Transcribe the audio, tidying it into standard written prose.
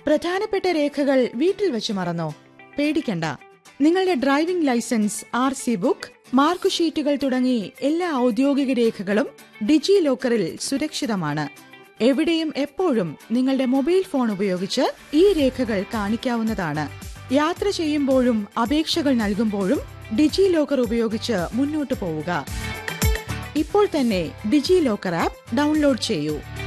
പ്രധാനപ്പെട്ട രേഖകൾ വീട്ടിൽ വെച്ച് മറന്നോ? പേടിക്കണ്ട. നിങ്ങളുടെ ഡ്രൈവിംഗ് ലൈസൻസ്, RC ബുക്ക്, മാർക്കുഷീറ്റുകൾ തുടങ്ങി എല്ലാ ഔദ്യോഗിക രേഖകളും ഡിജി ലോക്കറിൽ സുരക്ഷിതമാണ്. എവിടെയും എപ്പോഴും നിങ്ങളുടെ മൊബൈൽ ഫോൺ ഉപയോഗിച്ച് ഈ രേഖകൾ കാണിക്കാവുന്നതാണ്. യാത്ര ചെയ്യുമ്പോഴും അപേക്ഷകൾ നൽകുമ്പോഴും ഡിജി ലോക്കർ ഉപയോഗിച്ച് മുന്നോട്ടു പോവുക. ഇപ്പോൾ തന്നെ ഡിജി ലോക്കർ ആപ്പ് ഡൗൺലോഡ് ചെയ്യൂ.